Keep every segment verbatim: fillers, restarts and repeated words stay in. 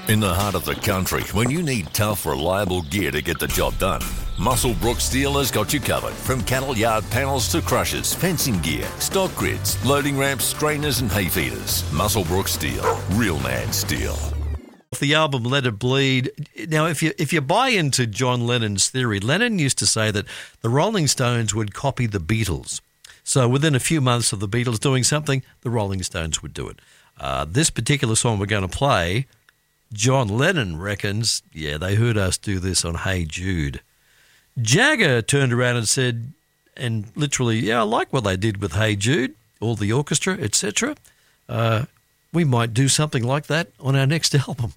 In the heart of the country, when you need tough, reliable gear to get the job done, Muswellbrook Steel has got you covered. From cattle yard panels to crushers, fencing gear, stock grids, loading ramps, strainers and hay feeders. Muswellbrook Steel. Real man steel. The album Let It Bleed. Now, if you if you buy into John Lennon's theory, Lennon used to say that the Rolling Stones would copy the Beatles. So within a few months of the Beatles doing something, the Rolling Stones would do it. Uh, this particular song we're going to play, John Lennon reckons, yeah, they heard us do this on Hey Jude. Jagger turned around and said, and literally, yeah, I like what they did with Hey Jude, all the orchestra, et cetera. Uh, we might do something like that on our next album.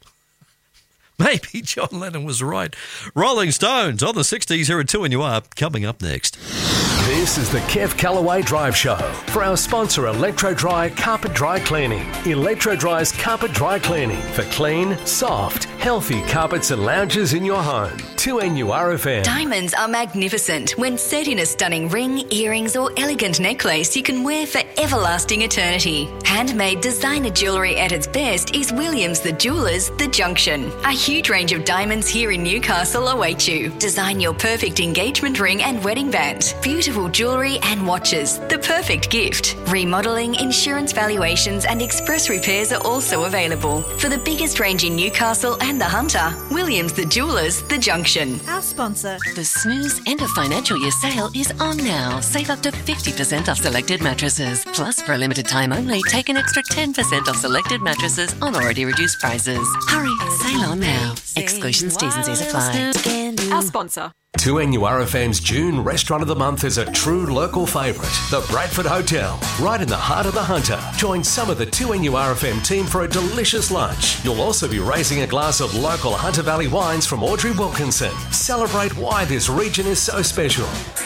Maybe John Lennon was right. Rolling Stones on the sixties here at two and you are coming up next. This is the Kev Callaway Drive Show for our sponsor, Electro Dry Carpet Dry Cleaning. Electro Dry's Carpet Dry Cleaning for clean, soft, healthy carpets and lounges in your home. two N U R F M. Diamonds are magnificent. When set in a stunning ring, earrings or elegant necklace you can wear for everlasting eternity. Handmade designer jewellery at its best is Williams the Jewellers, The Junction. A huge range of diamonds here in Newcastle await you. Design your perfect engagement ring and wedding band. Beautiful jewellery and watches, the perfect gift. Remodelling, insurance valuations and express repairs are also available. For the biggest range in Newcastle and the Hunter, Williams the Jewellers, The Junction. Our sponsor. The Snooze End of Financial Year sale is on now. Save up to fifty percent off selected mattresses. Plus, for a limited time only, take an extra ten percent off selected mattresses on already reduced prices. Hurry, sale on now. Exclusions, T's and C's apply. Our sponsor. two N U R F M's June Restaurant of the Month is a true local favourite, the Bradford Hotel, right in the heart of the Hunter. Join some of the two N U R F M team for a delicious lunch. You'll also be raising a glass of local Hunter Valley wines from Audrey Wilkinson. Celebrate why this region is so special.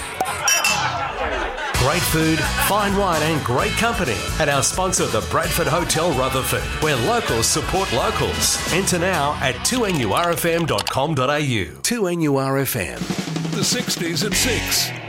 Great food, fine wine and great company at our sponsor, the Bradford Hotel Rutherford, where locals support locals. Enter now at two N U R F M dot com dot A U. two N U R F M. The sixties at six.